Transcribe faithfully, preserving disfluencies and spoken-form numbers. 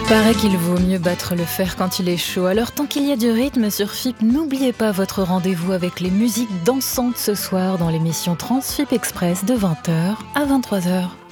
Paraît qu'il vaut mieux battre le fer quand il est chaud. Alors tant qu'il y a du rythme sur F I P, n'oubliez pas votre rendez-vous avec les musiques dansantes ce soir dans l'émission Transfip Express de vingt heures à vingt-trois heures.